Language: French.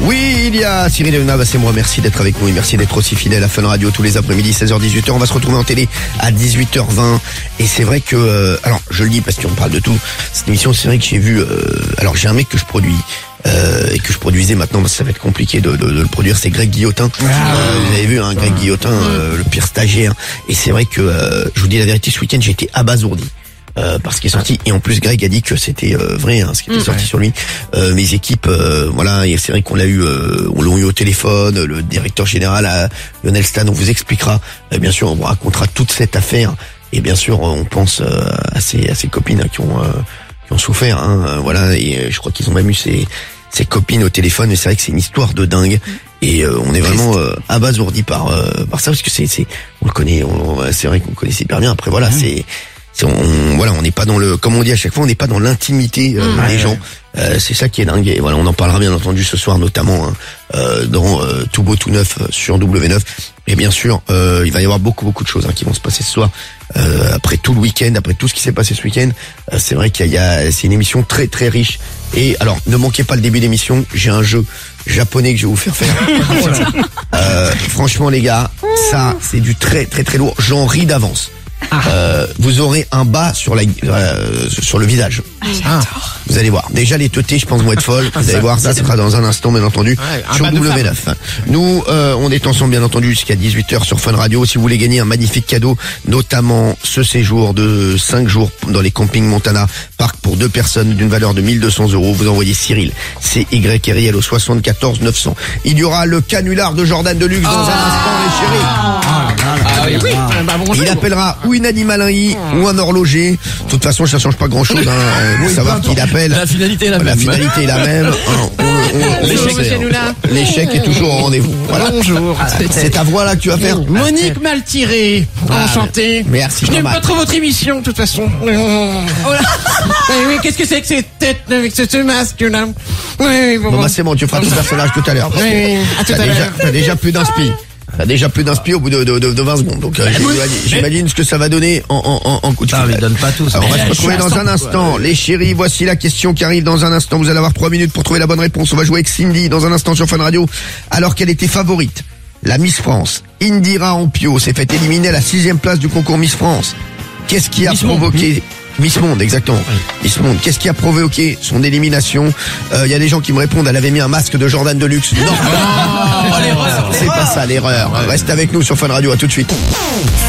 Oui, il y a Cyril Hanouna, c'est moi, merci d'être avec nous et merci d'être aussi fidèle à Fun Radio tous les après-midi, 16h-18h. On va se retrouver en télé à 18h20 et c'est vrai que, alors je le dis parce qu'on parle de tout, cette émission c'est vrai que j'ai vu, alors j'ai un mec que je produis. Et que je produisais maintenant parce que ça va être compliqué de le produire, c'est Greg Guillotin. Vous avez vu, hein, Greg Guillotin, le pire stagiaire. Et c'est vrai que, je vous dis la vérité, ce week-end, j'ai été abasourdi. Parce qu'il est sorti, et en plus Greg a dit que c'était vrai, hein, ce qui était sorti sur lui. Mes équipes, voilà, et c'est vrai qu'on l'a eu, on l'a eu au téléphone, le directeur général, Lionel Stan, on vous expliquera, bien sûr, on vous racontera toute cette affaire, et bien sûr, on pense à ses copines qui ont souffert, hein, voilà, et je crois qu'ils ont même eu ses copines au téléphone, et c'est vrai que c'est une histoire de dingue. Et on est vraiment abasourdi par ça, parce que on le connaît, c'est vrai qu'on le connaît super bien. Après voilà, on n'est pas dans le, comme on dit à chaque fois, on n'est pas dans l'intimité des gens. C'est ça qui est dingue. Et voilà, on en parlera bien entendu ce soir, notamment dans Tout Beau Tout Neuf sur W9. Et bien sûr, il va y avoir beaucoup de choses qui vont se passer ce soir. Après tout le week-end, après tout ce qui s'est passé ce week-end, c'est vrai c'est une émission très très riche. Et alors, ne manquez pas le début d'émission. J'ai un jeu japonais que je vais vous faire faire. Franchement, les gars, ça c'est du très très très lourd. J'en ris d'avance. Vous aurez un bas sur le visage. Vous allez voir. Déjà les teutés, je pense, vont être folles. Vous allez voir, ça sera dans un instant, bien entendu, sur W9. Nous, on est ensemble, bien entendu, jusqu'à 18h sur Fun Radio. Si vous voulez gagner un magnifique cadeau, notamment ce séjour de 5 jours dans les campings Montana Park pour 2 personnes d'une valeur de 1200 €, vous envoyez Cyril, C-Y-R-I-L au 74 900. Il y aura le canular de Jordan Deluxe dans un instant, les chéris. Il appellera ou une animalerie ou un horloger. De toute façon, ça change pas grand-chose. Pour savoir qui il appelle. La finalité est la même. La finalité est la même. L'échec est toujours au rendez-vous. Voilà. Bonjour. C'est ta voix là que tu vas faire. Monique Maltiré. Enchanté. Merci. Je n'aime pas trop votre émission, de toute façon. Oui, qu'est-ce que c'est que cette tête avec ce masque là? Oui, bon bah c'est bon, tu feras ton personnage tout à l'heure. Oui, à tout à l'heure. T'as déjà plus d'inspi. T'as déjà plus d'inspi au bout de 20 secondes. Donc j'imagine ce que ça va donner en coup de fil. Il donne pas tout ça. Alors, on va se retrouver dans un instant. Les chéris, voici la question qui arrive dans un instant. Vous allez avoir 3 minutes pour trouver la bonne réponse. On va jouer avec Cindy dans un instant sur Fun Radio. Alors qu'elle était favorite, la Miss France, Indira Ampio, s'est fait éliminer à la 6e place du concours Miss France. Qu'est-ce qui a provoqué... Miss Monde, exactement. Oui. Miss Monde. Qu'est-ce qui a provoqué son élimination? Il y a des gens qui me répondent, elle avait mis un masque de Jordan Deluxe. Non, l'erreur. C'est pas ça l'erreur. Reste avec nous sur Fun Radio, à tout de suite.